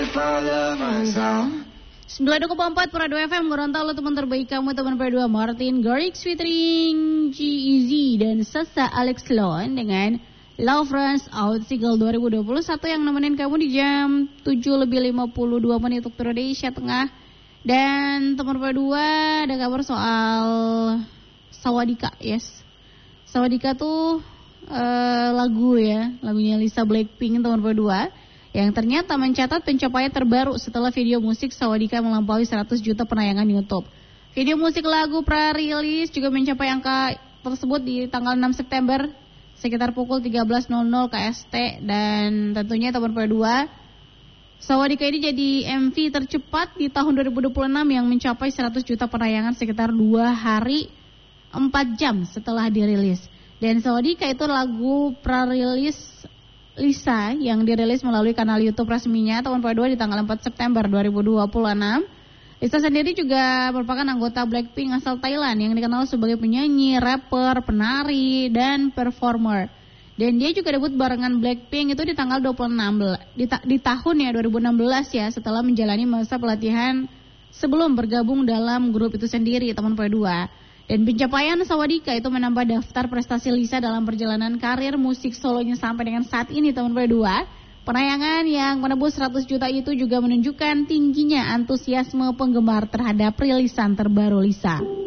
9.4 Prado FM Gorontalo, teman terbaik kamu, teman berdua Martin Garrix featuring G-Eazy dan Sasa Alex Lon dengan Love Runs Out single 2021 yang nemenin kamu di jam 7:52 untuk Indonesia Tengah. Dan teman berdua ada kabar soal Sawadika, yes. Sawadika tuh lagunya Lisa Blackpink teman berdua yang ternyata mencatat pencapaian terbaru setelah video musik Sawadika melampaui 100 juta penayangan YouTube. Video musik lagu pra-rilis juga mencapai angka tersebut di tanggal 6 September sekitar pukul 13.00 KST. Dan tentunya teman berdua, Sawadika ini jadi MV tercepat di tahun 2026 yang mencapai 100 juta penayangan sekitar 2 hari 4 jam setelah dirilis. Dan Sawadika itu lagu pra-rilis Lisa yang dirilis melalui kanal YouTube resminya tahun kedua di tanggal 4 September 2026. Lisa sendiri juga merupakan anggota Blackpink asal Thailand yang dikenal sebagai penyanyi, rapper, penari, dan performer. Dan dia juga debut barengan Blackpink itu di tanggal 26 di tahun 2016 ya, setelah menjalani masa pelatihan sebelum bergabung dalam grup itu sendiri teman kedua. Dan pencapaian Sawadika itu menambah daftar prestasi Lisa dalam perjalanan karir musik solonya sampai dengan saat ini tahun kedua. Penayangan yang menembus 100 juta itu juga menunjukkan tingginya antusiasme penggemar terhadap rilisan terbaru Lisa.